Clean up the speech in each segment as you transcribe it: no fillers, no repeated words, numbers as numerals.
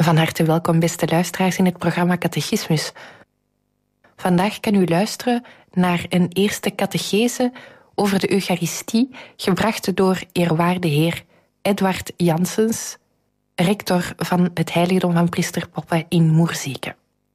Van harte welkom, beste luisteraars, in het programma Catechismus. Vandaag kan u luisteren naar een eerste catechese over de Eucharistie, gebracht door eerwaarde heer Edward Janssens, rector van het heiligdom van Priester Poppe in Moerzieke.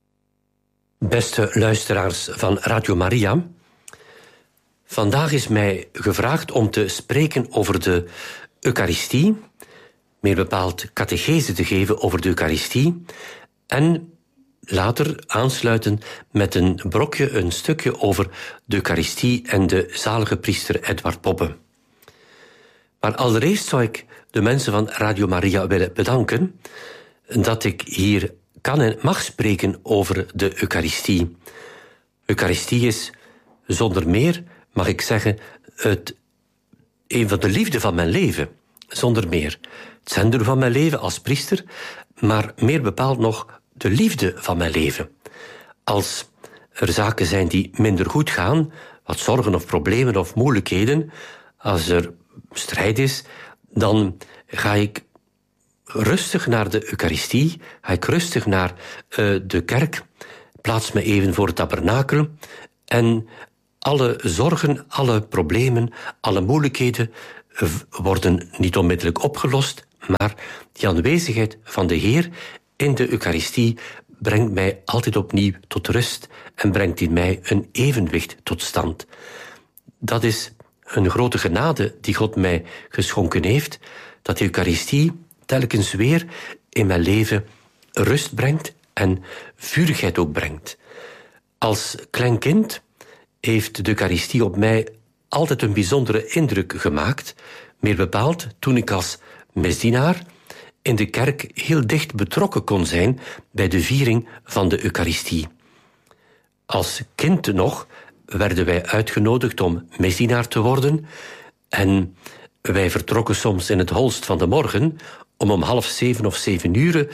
Beste luisteraars van Radio Maria, vandaag is mij gevraagd om te spreken over de Eucharistie, meer bepaald catechese te geven over de Eucharistie en later aansluiten met een brokje, een stukje over de Eucharistie en de zalige priester Edward Poppe. Maar allereerst zou ik de mensen van Radio Maria willen bedanken dat ik hier kan en mag spreken over de Eucharistie. Eucharistie is zonder meer, mag ik zeggen, een van de liefde van mijn leven. Zonder meer. Het zender van mijn leven als priester, maar meer bepaald nog de liefde van mijn leven. Als er zaken zijn die minder goed gaan, wat zorgen of problemen of moeilijkheden, als er strijd is, dan ga ik rustig naar de Eucharistie, ga ik rustig naar de kerk, plaats me even voor het tabernakel en alle zorgen, alle problemen, alle moeilijkheden worden niet onmiddellijk opgelost, maar die aanwezigheid van de Heer in de Eucharistie brengt mij altijd opnieuw tot rust en brengt in mij een evenwicht tot stand. Dat is een grote genade die God mij geschonken heeft, dat de Eucharistie telkens weer in mijn leven rust brengt en vurigheid ook brengt. Als klein kind heeft de Eucharistie op mij altijd een bijzondere indruk gemaakt, meer bepaald toen ik als misdienaar in de kerk heel dicht betrokken kon zijn bij de viering van de Eucharistie. Als kind nog werden wij uitgenodigd om misdienaar te worden en wij vertrokken soms in het holst van de morgen om 6:30 of 7:00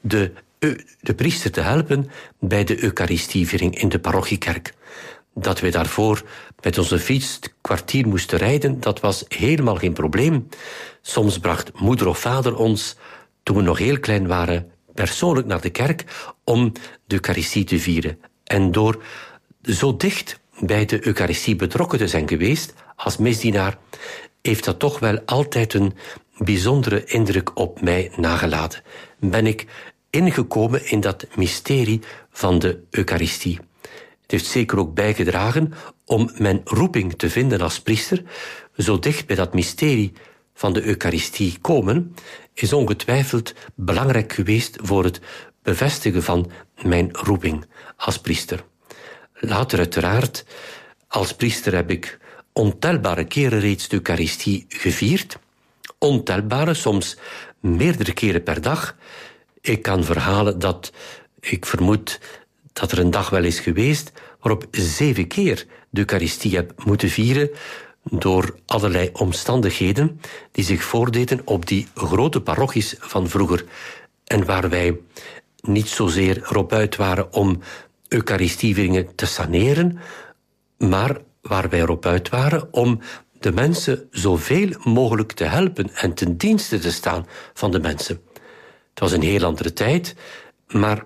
de priester te helpen bij de Eucharistieviering in de parochiekerk. Dat we daarvoor met onze fiets een kwartier moesten rijden, dat was helemaal geen probleem. Soms bracht moeder of vader ons, toen we nog heel klein waren, persoonlijk naar de kerk om de Eucharistie te vieren. En door zo dicht bij de Eucharistie betrokken te zijn geweest als misdienaar, heeft dat toch wel altijd een bijzondere indruk op mij nagelaten. Ben ik ingekomen in dat mysterie van de Eucharistie. Het heeft zeker ook bijgedragen om mijn roeping te vinden als priester. Zo dicht bij dat mysterie van de Eucharistie komen, is ongetwijfeld belangrijk geweest voor het bevestigen van mijn roeping als priester. Later uiteraard, als priester heb ik ontelbare keren reeds de Eucharistie gevierd. Ontelbare, soms meerdere keren per dag. Ik kan verhalen dat ik vermoed dat er een dag wel is geweest waarop 7 keer de Eucharistie heb moeten vieren door allerlei omstandigheden die zich voordeden op die grote parochies van vroeger en waar wij niet zozeer erop uit waren om Eucharistievieringen te saneren, maar waar wij erop uit waren om de mensen zoveel mogelijk te helpen en ten dienste te staan van de mensen. Het was een heel andere tijd, maar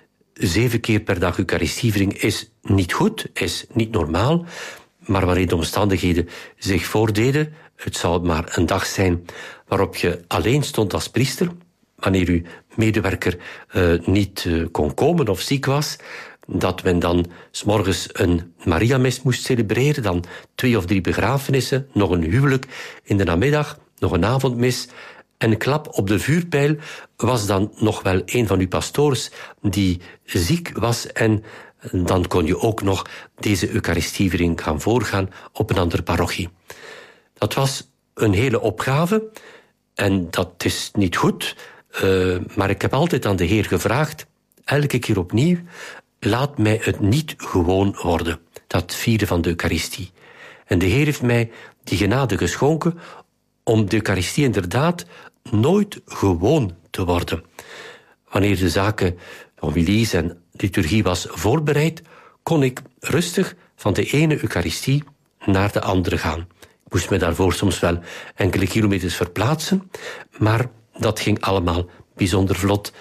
7 keer per dag Eucharistieviering is niet goed, is niet normaal, maar waarin de omstandigheden zich voordeden, het zou maar een dag zijn waarop je alleen stond als priester, wanneer uw medewerker niet kon komen of ziek was, dat men dan 's morgens een Mariamis moest celebreren, dan 2 of 3 begrafenissen, nog een huwelijk in de namiddag, nog een avondmis. En klap op de vuurpijl was dan nog wel een van uw pastoors die ziek was en dan kon je ook nog deze Eucharistieviering gaan voorgaan op een andere parochie. Dat was een hele opgave en dat is niet goed, maar ik heb altijd aan de Heer gevraagd, elke keer opnieuw, laat mij het niet gewoon worden, dat vieren van de Eucharistie. En de Heer heeft mij die genade geschonken om de Eucharistie inderdaad nooit gewoon te worden. Wanneer de zaken, homilies en liturgie was voorbereid, kon ik rustig van de ene Eucharistie naar de andere gaan. Ik moest me daarvoor soms wel enkele kilometers verplaatsen, maar dat ging allemaal bijzonder vlot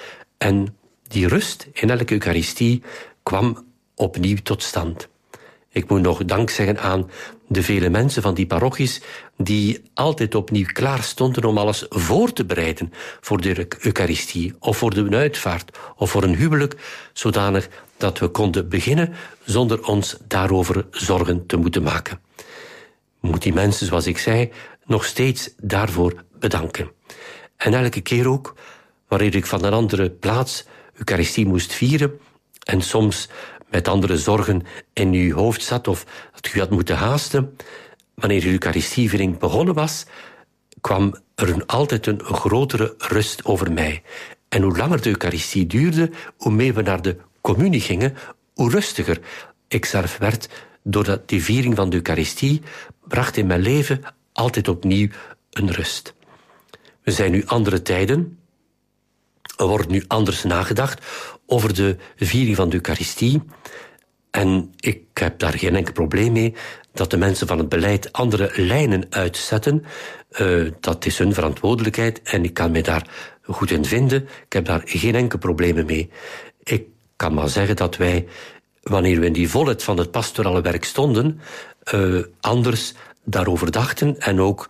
En die rust in elke Eucharistie kwam opnieuw tot stand. Ik moet nog dank zeggen aan de vele mensen van die parochies die altijd opnieuw klaar stonden om alles voor te bereiden voor de Eucharistie, of voor de uitvaart, of voor een huwelijk, zodanig dat we konden beginnen zonder ons daarover zorgen te moeten maken. Ik moet die mensen, zoals ik zei, nog steeds daarvoor bedanken. En elke keer ook, wanneer ik van een andere plaats Eucharistie moest vieren, en soms met andere zorgen in uw hoofd zat of dat u had moeten haasten, wanneer de Eucharistieviering begonnen was, kwam er altijd een grotere rust over mij. En hoe langer de Eucharistie duurde, hoe meer we naar de communie gingen, hoe rustiger ik zelf werd, doordat die viering van de Eucharistie bracht in mijn leven altijd opnieuw een rust. We zijn nu andere tijden. Er wordt nu anders nagedacht over de viering van de Eucharistie. En ik heb daar geen enkel probleem mee dat de mensen van het beleid andere lijnen uitzetten. Dat is hun verantwoordelijkheid en ik kan mij daar goed in vinden. Ik heb daar geen enkel probleem mee. Ik kan maar zeggen dat wij, wanneer we in die volheid van het pastorale werk stonden, anders daarover dachten en ook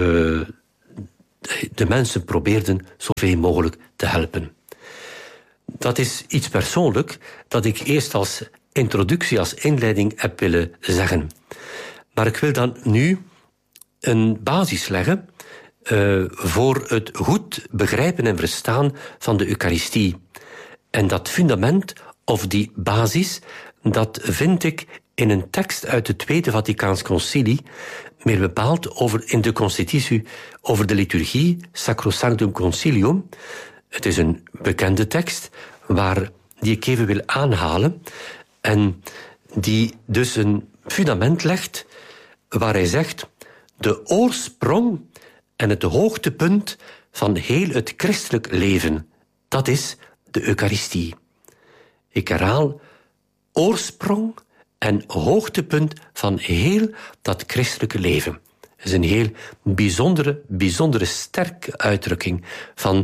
de mensen probeerden zoveel mogelijk te helpen. Dat is iets persoonlijk dat ik eerst als introductie, als inleiding heb willen zeggen. Maar ik wil dan nu een basis leggen voor het goed begrijpen en verstaan van de Eucharistie. En dat fundament, of die basis, dat vind ik in een tekst uit het Tweede Vaticaans Concilie, meer bepaald in de constitutie over de liturgie, Sacrosanctum Concilium. Het is een bekende tekst die ik even wil aanhalen en die dus een fundament legt waar hij zegt: de oorsprong en het hoogtepunt van heel het christelijk leven, dat is de Eucharistie. Ik herhaal: oorsprong en hoogtepunt van heel dat christelijke leven. Dat is een heel bijzondere sterke uitdrukking van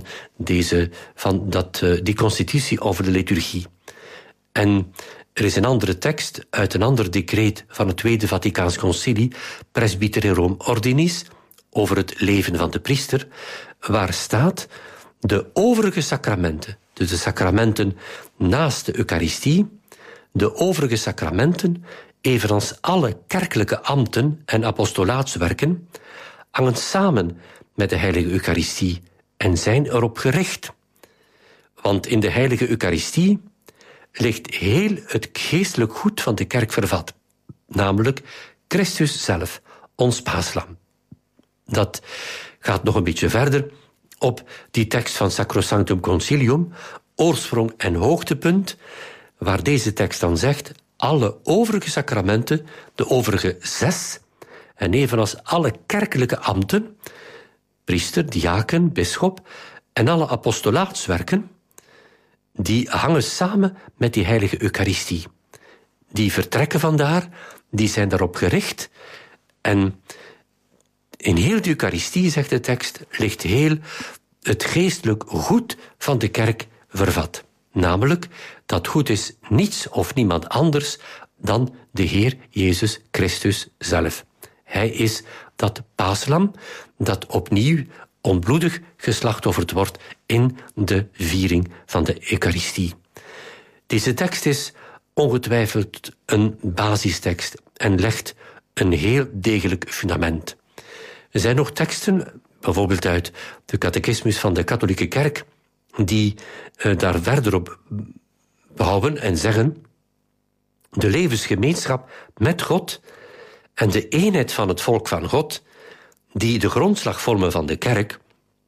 die constitutie over de liturgie. En er is een andere tekst uit een ander decreet van het Tweede Vaticaans Concilie, Presbyterorum Ordinis, over het leven van de priester, waar staat: de overige sacramenten, dus de sacramenten naast de Eucharistie, de overige sacramenten, evenals alle kerkelijke ambten en apostolaatswerken, hangen samen met de heilige Eucharistie en zijn erop gericht. Want in de heilige Eucharistie ligt heel het geestelijk goed van de kerk vervat, namelijk Christus zelf, ons paaslam. Dat gaat nog een beetje verder op die tekst van Sacrosanctum Concilium, oorsprong en hoogtepunt, waar deze tekst dan zegt: alle overige sacramenten, de overige 6, en evenals alle kerkelijke ambten, priester, diaken, bisschop, en alle apostolaatswerken, die hangen samen met die heilige Eucharistie. Die vertrekken vandaar, die zijn daarop gericht. En in heel de Eucharistie, zegt de tekst, ligt heel het geestelijk goed van de kerk vervat. Namelijk, dat goed is niets of niemand anders dan de Heer Jezus Christus zelf. Hij is dat paaslam dat opnieuw onbloedig geslachtofferd wordt in de viering van de Eucharistie. Deze tekst is ongetwijfeld een basistekst en legt een heel degelijk fundament. Er zijn nog teksten, bijvoorbeeld uit de catechismus van de katholieke kerk, die daar verder op bouwen en zeggen: de levensgemeenschap met God en de eenheid van het volk van God, die de grondslag vormen van de kerk,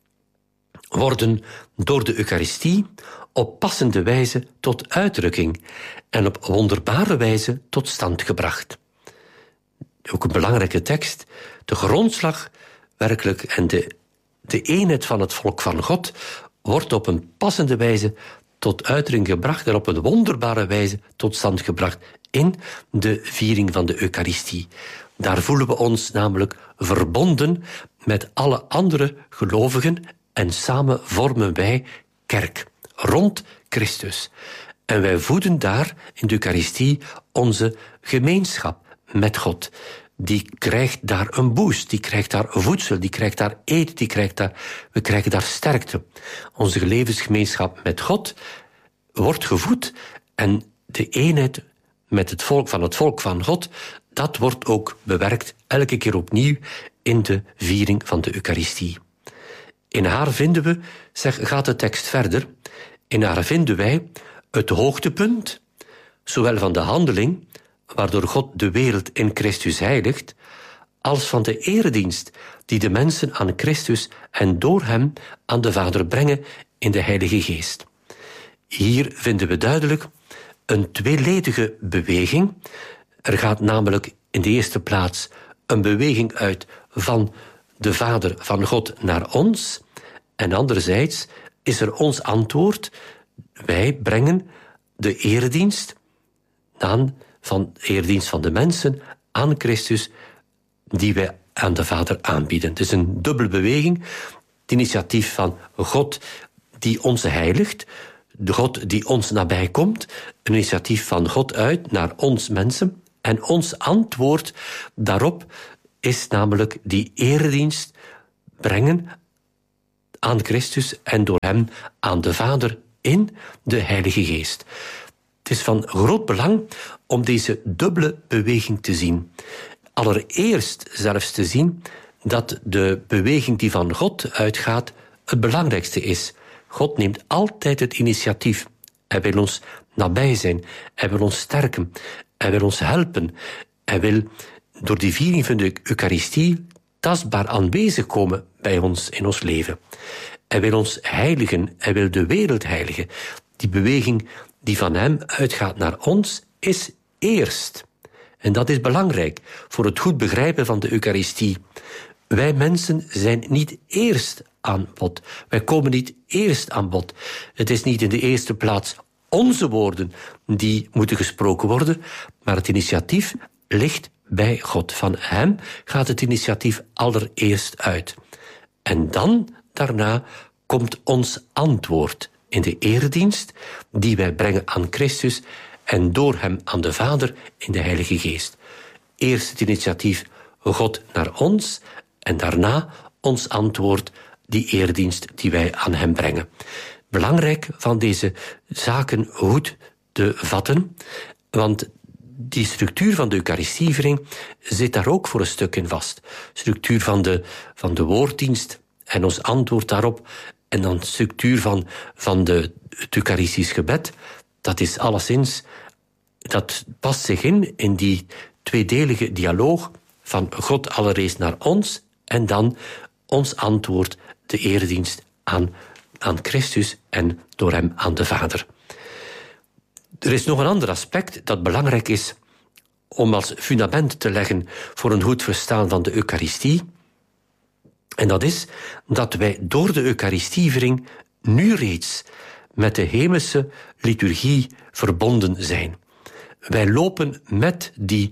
worden door de Eucharistie op passende wijze tot uitdrukking en op wonderbare wijze tot stand gebracht. Ook een belangrijke tekst. De grondslag werkelijk en de eenheid van het volk van God wordt op een passende wijze tot uitdrukking gebracht en op een wonderbare wijze tot stand gebracht in de viering van de Eucharistie. Daar voelen we ons namelijk verbonden met alle andere gelovigen en samen vormen wij kerk. rond Christus. En wij voeden daar in de Eucharistie onze gemeenschap met God. Die krijgt daar een boost, die krijgt daar voedsel, die krijgt daar eten, we krijgen daar sterkte. Onze levensgemeenschap met God wordt gevoed en de eenheid met het volk van God, dat wordt ook bewerkt elke keer opnieuw in de viering van de Eucharistie. In haar vinden we, gaat de tekst verder, in haar vinden wij het hoogtepunt, zowel van de handeling, waardoor God de wereld in Christus heiligt, als van de eredienst die de mensen aan Christus en door hem aan de Vader brengen in de Heilige Geest. Hier vinden we duidelijk een tweeledige beweging. Er gaat namelijk in de eerste plaats een beweging uit van de Vader van God naar ons, en anderzijds is er ons antwoord. Wij brengen de eredienst van de mensen aan Christus, die wij aan de Vader aanbieden. Het is een dubbele beweging. Het initiatief van God die ons heiligt, de God die ons nabij komt, een initiatief van God uit naar ons mensen. En ons antwoord daarop is namelijk die eredienst brengen aan Christus en door hem aan de Vader in de Heilige Geest. Het is van groot belang om deze dubbele beweging te zien. Allereerst zelfs te zien dat de beweging die van God uitgaat het belangrijkste is. God neemt altijd het initiatief. Hij wil ons nabij zijn. Hij wil ons sterken. Hij wil ons helpen. Hij wil door die viering van de Eucharistie tastbaar aanwezig komen bij ons in ons leven. Hij wil ons heiligen. Hij wil de wereld heiligen. Die beweging die van hem uitgaat naar ons is eerst. En dat is belangrijk voor het goed begrijpen van de Eucharistie. Wij mensen zijn niet eerst aan bod. Wij komen niet eerst aan bod. Het is niet in de eerste plaats onze woorden die moeten gesproken worden, maar het initiatief ligt bij God. Van hem gaat het initiatief allereerst uit. En dan, daarna, komt ons antwoord in de eredienst die wij brengen aan Christus en door hem aan de Vader in de Heilige Geest. Eerst het initiatief God naar ons en daarna ons antwoord, die eredienst die wij aan hem brengen. Belangrijk van deze zaken goed te vatten, want die structuur van de Eucharistieviering zit daar ook voor een stuk in vast. Structuur van de woorddienst en ons antwoord daarop, en dan structuur van het Eucharistisch gebed, dat is alleszins, dat past zich in die tweedelige dialoog van God allereerst naar ons en dan ons antwoord, de eredienst aan Christus en door hem aan de Vader. Er is nog een ander aspect dat belangrijk is om als fundament te leggen voor een goed verstaan van de Eucharistie. En dat is dat wij door de Eucharistieviering nu reeds met de hemelse liturgie verbonden zijn. Wij lopen met die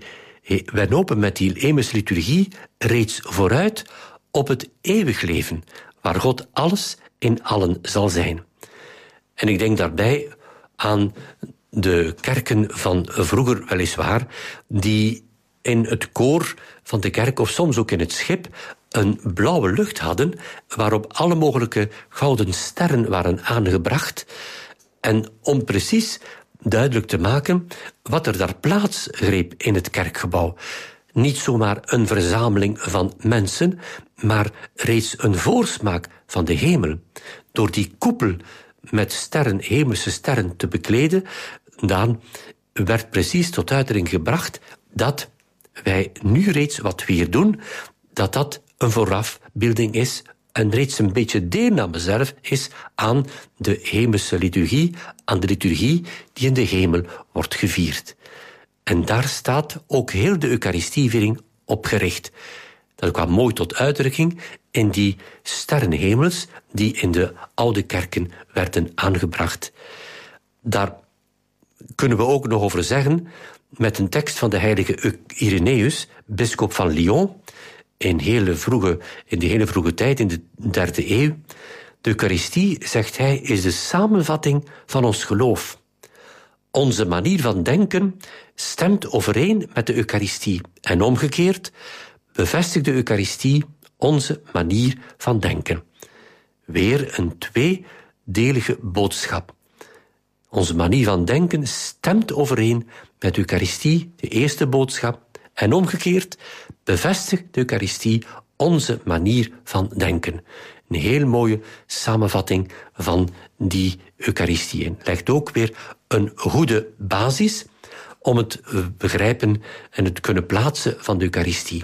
hemelse liturgie reeds vooruit op het eeuwig leven, waar God alles in allen zal zijn. En ik denk daarbij aan de kerken van vroeger weliswaar, die in het koor van de kerk, of soms ook in het schip, een blauwe lucht hadden, waarop alle mogelijke gouden sterren waren aangebracht. En om precies duidelijk te maken wat er daar plaats greep in het kerkgebouw. Niet zomaar een verzameling van mensen, maar reeds een voorsmaak van de hemel. Door die koepel met sterren, hemelse sterren te bekleden, dan werd precies tot uitdrukking gebracht dat wij nu reeds wat we hier doen, dat een voorafbeelding is en reeds een beetje deelname zelf is aan de hemelse liturgie, aan de liturgie die in de hemel wordt gevierd. En daar staat ook heel de Eucharistieviering op gericht. Dat kwam mooi tot uitdrukking in die sterrenhemels die in de oude kerken werden aangebracht. Daar kunnen we ook nog over zeggen met een tekst van de heilige Irenaeus, bisschop van Lyon, in de hele vroege tijd, in de 3e eeuw. De Eucharistie, zegt hij, is de samenvatting van ons geloof. Onze manier van denken stemt overeen met de Eucharistie. En omgekeerd bevestigt de Eucharistie onze manier van denken. Weer een tweedelige boodschap. Onze manier van denken stemt overeen met de Eucharistie, de eerste boodschap. En omgekeerd bevestigt de Eucharistie onze manier van denken. Een heel mooie samenvatting van die Eucharistie. En legt ook weer een goede basis om het begrijpen en het kunnen plaatsen van de Eucharistie.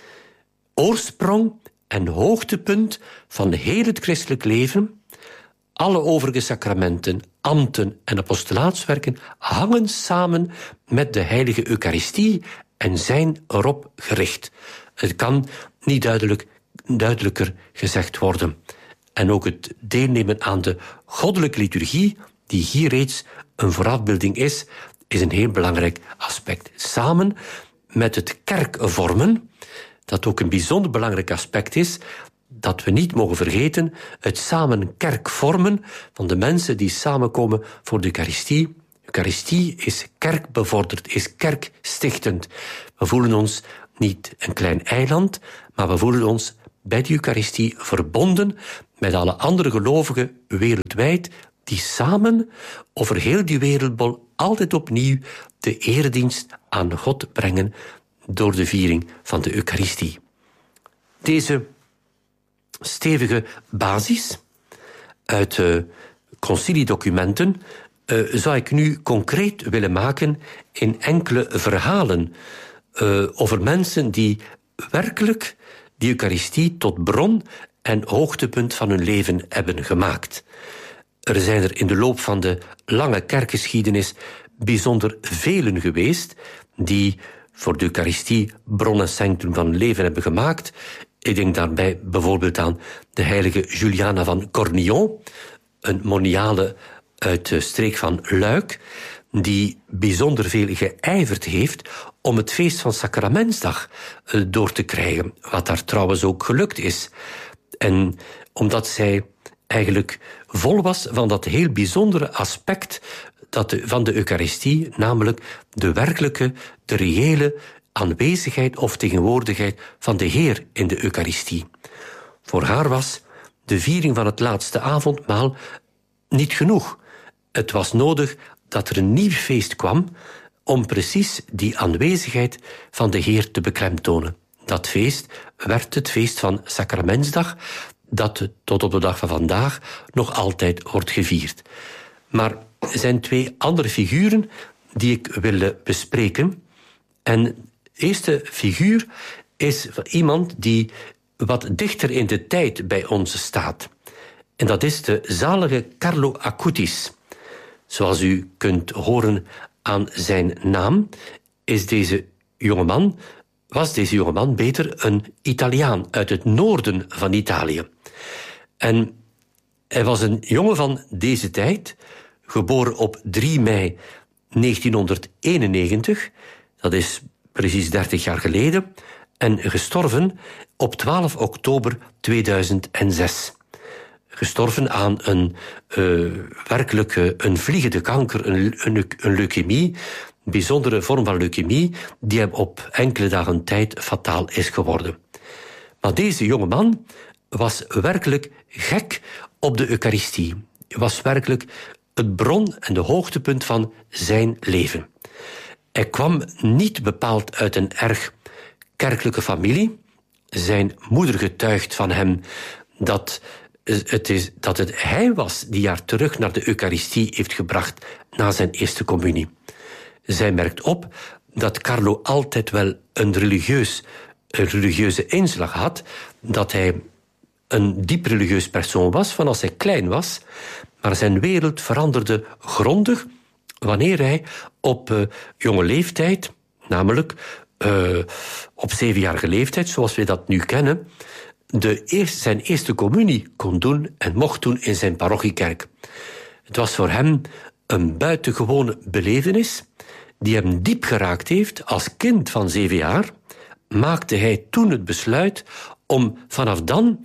Oorsprong en hoogtepunt van heel het christelijk leven. Alle overige sacramenten, ambten en apostolaatswerken hangen samen met de heilige Eucharistie en zijn erop gericht. Het kan niet duidelijker gezegd worden. En ook het deelnemen aan de goddelijke liturgie, die hier reeds een voorafbeelding is een heel belangrijk aspect. Samen met het kerkvormen, dat ook een bijzonder belangrijk aspect is, dat we niet mogen vergeten, het samen kerk vormen van de mensen die samenkomen voor de Eucharistie. Eucharistie is kerkbevorderd, is kerkstichtend. We voelen ons niet een klein eiland, maar we voelen ons bij de Eucharistie verbonden met alle andere gelovigen wereldwijd, die samen over heel die wereldbol altijd opnieuw de eredienst aan God brengen door de viering van de Eucharistie. Deze stevige basis uit conciliedocumenten zou ik nu concreet willen maken in enkele verhalen over mensen die werkelijk die Eucharistie tot bron en hoogtepunt van hun leven hebben gemaakt. Er zijn er in de loop van de lange kerkgeschiedenis bijzonder velen geweest die voor de Eucharistie bron en sanctum van hun leven hebben gemaakt. Ik denk daarbij bijvoorbeeld aan de heilige Juliana van Cornillon, een moniale uit de streek van Luik, die bijzonder veel geijverd heeft om het feest van Sacramentsdag door te krijgen, wat daar trouwens ook gelukt is. En omdat zij eigenlijk vol was van dat heel bijzondere aspect van de Eucharistie, namelijk de werkelijke, de reële aanwezigheid of tegenwoordigheid van de Heer in de Eucharistie. Voor haar was de viering van het laatste avondmaal niet genoeg. Het was nodig dat er een nieuw feest kwam om precies die aanwezigheid van de Heer te beklemtonen. Dat feest werd het feest van Sacramentsdag, dat tot op de dag van vandaag nog altijd wordt gevierd. Maar er zijn twee andere figuren die ik wil bespreken. En de eerste figuur is iemand die wat dichter in de tijd bij ons staat. En dat is de zalige Carlo Acutis. Zoals u kunt horen aan zijn naam, was deze jongeman beter een Italiaan uit het noorden van Italië. En hij was een jongen van deze tijd, geboren op 3 mei 1991, dat is precies 30 jaar geleden, en gestorven op 12 oktober 2006. Gestorven aan een vliegende kanker, een leukemie, een bijzondere vorm van leukemie, die hem op enkele dagen tijd fataal is geworden. Maar deze jongeman was werkelijk gek op de Eucharistie. Hij was werkelijk het bron en de hoogtepunt van zijn leven. Hij kwam niet bepaald uit een erg kerkelijke familie. Zijn moeder getuigt van hem dat het hij was die haar terug naar de Eucharistie heeft gebracht na zijn eerste communie. Zij merkt op dat Carlo altijd wel een religieuze inslag had, dat hij een diep religieus persoon was van als hij klein was, maar zijn wereld veranderde grondig wanneer hij op jonge leeftijd, namelijk op 7-jarige leeftijd, zoals we dat nu kennen, zijn eerste communie kon doen en mocht doen in zijn parochiekerk. Het was voor hem een buitengewone belevenis die hem diep geraakt heeft. Als kind van 7 jaar maakte hij toen het besluit om vanaf dan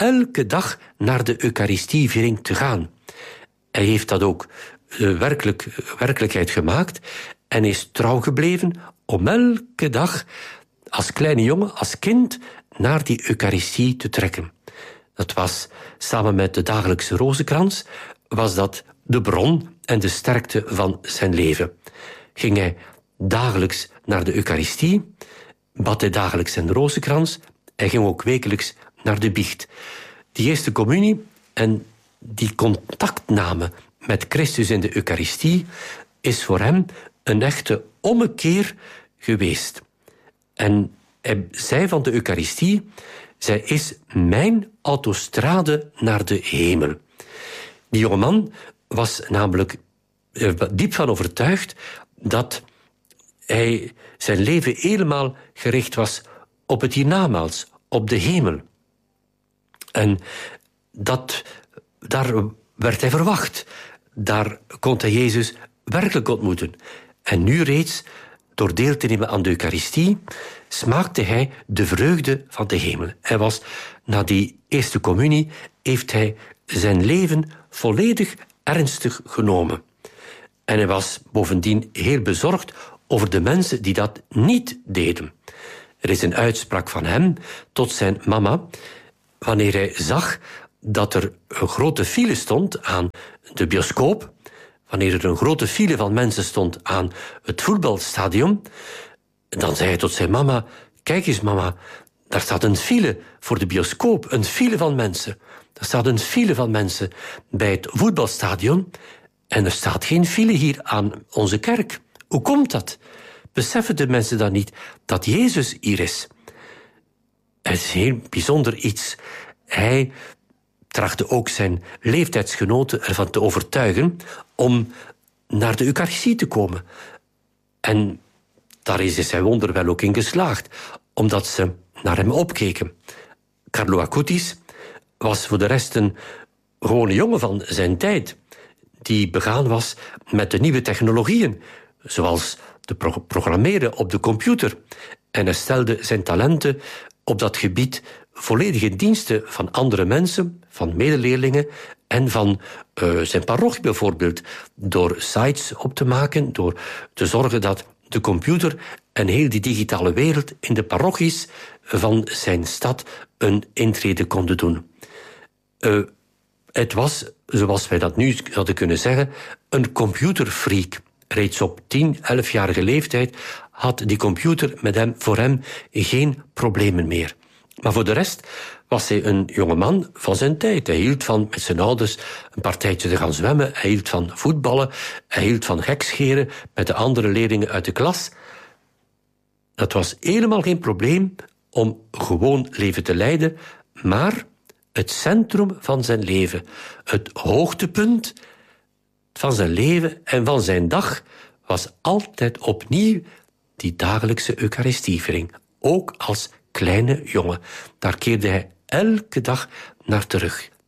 elke dag naar de Eucharistieviering te gaan. Hij heeft dat ook werkelijkheid gemaakt en is trouw gebleven om elke dag als kleine jongen, als kind, naar die Eucharistie te trekken. Dat was, samen met de dagelijkse rozenkrans, was dat de bron en de sterkte van zijn leven. Ging hij dagelijks naar de Eucharistie, bad hij dagelijks zijn rozenkrans, hij ging ook wekelijks naar de biecht. Die eerste communie en die contactname met Christus in de Eucharistie is voor hem een echte ommekeer geweest. En hij zei van de Eucharistie, zij is mijn autostrade naar de hemel. Die jongeman was namelijk diep van overtuigd dat hij zijn leven helemaal gericht was op het hiernamaals, op de hemel. En daar werd hij verwacht. Daar kon hij Jezus werkelijk ontmoeten. En nu reeds, door deel te nemen aan de Eucharistie, smaakte hij de vreugde van de hemel. Hij was, na die eerste communie, heeft hij zijn leven volledig ernstig genomen. En hij was bovendien heel bezorgd over de mensen die dat niet deden. Er is een uitspraak van hem tot zijn mama, wanneer hij zag dat er een grote file stond aan de bioscoop, wanneer er een grote file van mensen stond aan het voetbalstadion, dan zei hij tot zijn mama, kijk eens mama, daar staat een file voor de bioscoop, een file van mensen. Er staat een file van mensen bij het voetbalstadion en er staat geen file hier aan onze kerk. Hoe komt dat? Beseffen de mensen dan niet dat Jezus hier is? Het is heel bijzonder iets. Hij trachtte ook zijn leeftijdsgenoten ervan te overtuigen om naar de Eucharistie te komen. En daar is zijn wonder wel ook in geslaagd, omdat ze naar hem opkeken. Carlo Acutis was voor de rest een gewone jongen van zijn tijd, die begaan was met de nieuwe technologieën, zoals te programmeren op de computer. En hij stelde zijn talenten op dat gebied volledig in diensten van andere mensen, van medeleerlingen en van zijn parochie bijvoorbeeld, door sites op te maken, door te zorgen dat de computer en heel die digitale wereld in de parochies van zijn stad een intrede konden doen. Het was, zoals wij dat nu hadden kunnen zeggen, een computerfreak. Reeds op 10, 11-jarige leeftijd had die computer voor hem geen problemen meer. Maar voor de rest was hij een jongeman van zijn tijd. Hij hield van met zijn ouders een partijtje te gaan zwemmen. Hij hield van voetballen. Hij hield van gekscheren met de andere leerlingen uit de klas. Dat was helemaal geen probleem om gewoon leven te leiden. Maar het centrum van zijn leven, het hoogtepunt van zijn leven en van zijn dag, was altijd opnieuw die dagelijkse Eucharistieviering. Ook als kleine jongen. Daar keerde hij elke dag naar terug.